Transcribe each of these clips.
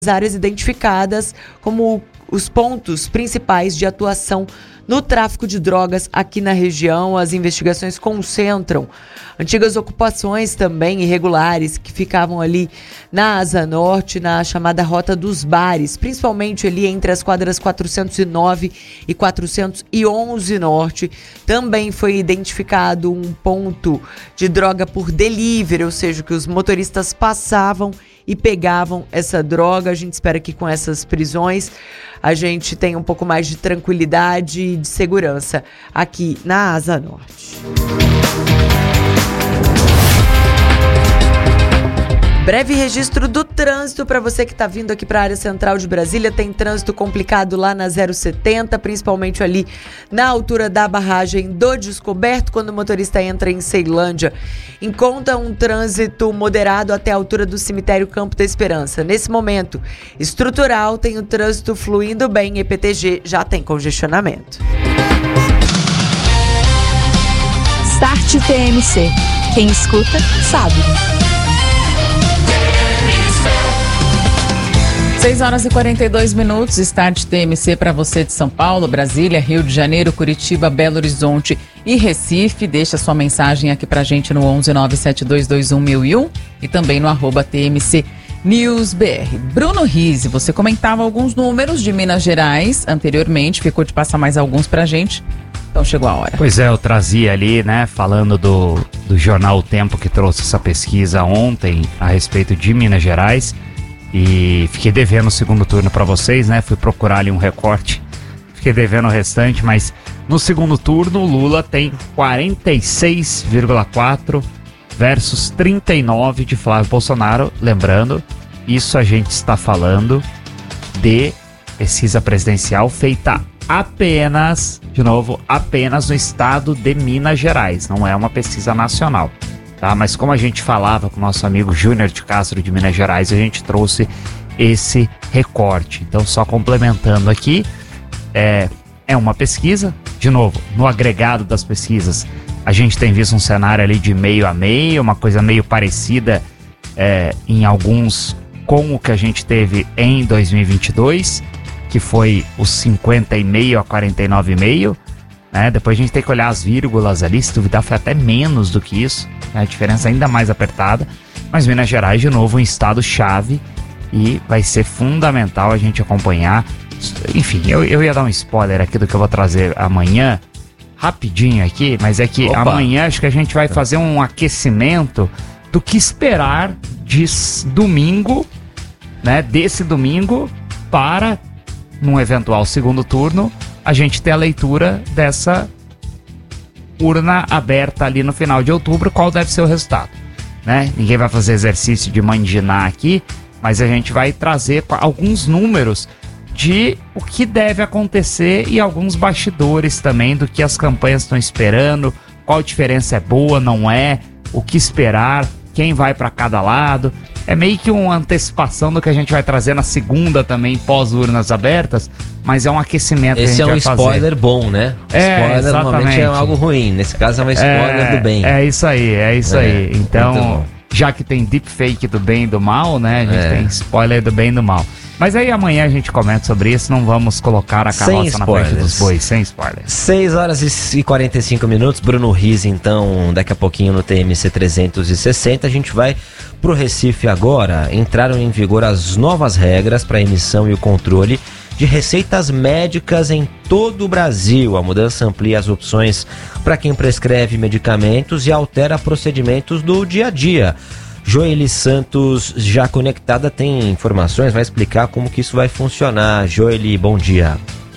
áreas identificadas como os pontos principais de atuação no tráfico de drogas aqui na região. As investigações concentram antigas ocupações também irregulares que ficavam ali na Asa Norte, na chamada Rota dos Bares, principalmente ali entre as quadras 409 e 411 Norte. Também foi identificado um ponto de droga por delivery, ou seja, que os motoristas passavam e pegavam essa droga. A gente espera que com essas prisões a gente tenha um pouco mais de tranquilidade e de segurança aqui na Asa Norte. Breve registro do trânsito para você que está vindo aqui para a área central de Brasília. Tem trânsito complicado lá na 070, principalmente ali na altura da barragem do Descoberto, quando o motorista entra em Ceilândia. Encontra um trânsito moderado até a altura do cemitério Campo da Esperança. Nesse momento, estrutural, tem o trânsito fluindo bem. EPTG já tem congestionamento. Start TMC. Quem escuta, sabe. 6h42, Start TMC para você de São Paulo, Brasília, Rio de Janeiro, Curitiba, Belo Horizonte e Recife. Deixa sua mensagem aqui pra gente no 11972211001 e também no @TMC NewsBR. Bruno Rizzi, você comentava alguns números de Minas Gerais anteriormente, ficou de passar mais alguns pra gente, então chegou a hora. Pois é, eu trazia ali, né, falando do jornal O Tempo, que trouxe essa pesquisa ontem a respeito de Minas Gerais. E fiquei devendo o segundo turno para vocês, né? Fui procurar ali um recorte. Fiquei devendo o restante, mas no segundo turno o Lula tem 46,4 versus 39 de Flávio Bolsonaro. Lembrando, isso a gente está falando de pesquisa presidencial feita apenas, de novo, apenas no estado de Minas Gerais. Não é uma pesquisa nacional. Tá, mas como a gente falava com o nosso amigo Júnior de Castro de Minas Gerais, a gente trouxe esse recorte. Então, só complementando aqui, é uma pesquisa, de novo, no agregado das pesquisas, a gente tem visto um cenário ali de meio a meio, uma coisa meio parecida em alguns com o que a gente teve em 2022, que foi os 50,5 a 49,5. Depois a gente tem que olhar as vírgulas ali, se duvidar foi até menos do que isso, a diferença ainda mais apertada. Mas Minas Gerais, de novo, um estado-chave, e vai ser fundamental a gente acompanhar. Enfim, eu ia dar um spoiler aqui do que eu vou trazer amanhã, rapidinho aqui, mas é que amanhã acho que a gente vai fazer um aquecimento do que esperar de domingo, né, desse domingo, para, num eventual segundo turno, a gente ter a leitura dessa urna aberta ali no final de outubro, qual deve ser o resultado, né? Ninguém vai fazer exercício de mandinar aqui, mas a gente vai trazer alguns números de o que deve acontecer e alguns bastidores também do que as campanhas estão esperando, qual diferença é boa, não é, o que esperar, quem vai para cada lado. É meio que uma antecipação do que a gente vai trazer na segunda também, pós-urnas abertas, mas é um aquecimento que a gente vai fazer. Esse é um spoiler bom, né? Spoiler exatamente. Normalmente é algo ruim, nesse caso é um spoiler do bem. É isso aí. Então, já que tem deepfake do bem e do mal, né? A gente tem spoiler do bem e do mal. Mas aí amanhã a gente comenta sobre isso, não vamos colocar a carroça na frente dos bois, sem spoiler. 6h45, Bruno Rizzi, então, daqui a pouquinho no TMC 360, a gente vai pro Recife agora. Entraram em vigor as novas regras para emissão e o controle de receitas médicas em todo o Brasil. A mudança amplia as opções para quem prescreve medicamentos e altera procedimentos do dia a dia. Joeli Santos, já conectada, tem informações, vai explicar como que isso vai funcionar. Joeli, bom dia.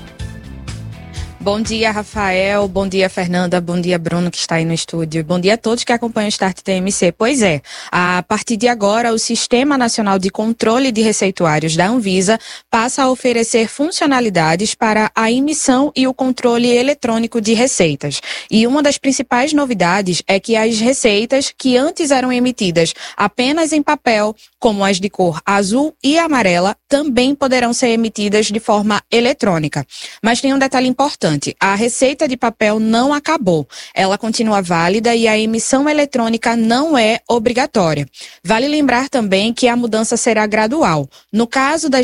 Bom dia, Rafael. Bom dia, Fernanda. Bom dia, Bruno, que está aí no estúdio. Bom dia a todos que acompanham o Start TMC. Pois é, a partir de agora, o Sistema Nacional de Controle de Receituários da Anvisa passa a oferecer funcionalidades para a emissão e o controle eletrônico de receitas. E uma das principais novidades é que as receitas que antes eram emitidas apenas em papel, como as de cor azul e amarela, também poderão ser emitidas de forma eletrônica. Mas tem um detalhe importante: a receita de papel não acabou. Ela continua válida e a emissão eletrônica não é obrigatória. Vale lembrar também que a mudança será gradual. No caso das